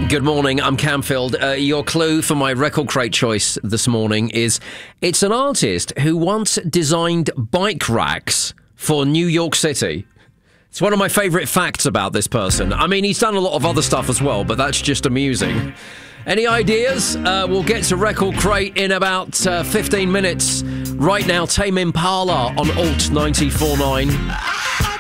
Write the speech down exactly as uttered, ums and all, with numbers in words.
Good morning, I'm Camfield. Uh, your clue for my record crate choice this morning is it's an artist who once designed bike racks for New York City. It's one of my favourite facts about this person. I mean, he's done a lot of other stuff as well, but that's just amusing. Any ideas? Uh, we'll get to Record Crate in about uh, fifteen minutes. Right now, Tame Impala on Alt ninety-four point nine.